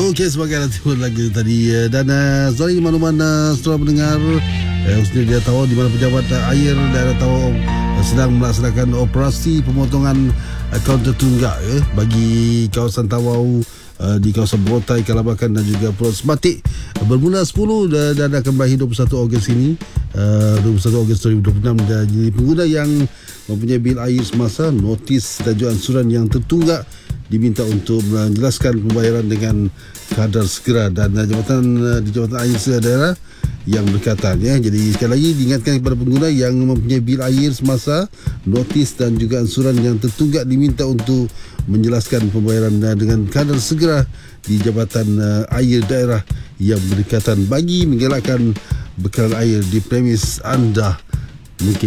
Okey, sebagai alat timur lagi tadi. Dan sorry mana-mana setelah mendengar Husni dia tahu di mana pejabat air daerah tahu sedang melaksanakan operasi pemotongan akaun tertunggak bagi kawasan Tawau di kawasan Botai, Kalabakan dan juga Pulau Sebatik bermula 10 dan akan berakhir 21 Ogos ini, 21 Ogos 2026. Dan jadi pengguna yang mempunyai bil air semasa, notis dan juga ansuran yang tertunggak diminta untuk menjelaskan pembayaran dengan kadar segera dan Jabatan Air Daerah yang berkaitan Jadi sekali lagi diingatkan kepada pengguna yang mempunyai bil air semasa, notis dan juga ansuran yang tertunggak diminta untuk menjelaskan pembayaran dengan kadar segera di Jabatan Air Daerah yang berdekatan bagi menggalakkan bekalan air di premis anda. Mungkin